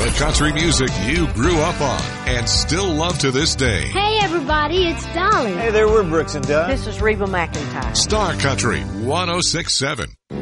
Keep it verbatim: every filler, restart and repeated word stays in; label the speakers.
Speaker 1: The country music you grew up on and still love to this day.
Speaker 2: Hey, everybody, it's Dolly.
Speaker 3: Hey there, we're Brooks and Dunn.
Speaker 4: This is Reba McEntire.
Speaker 1: Star Country one oh six point seven.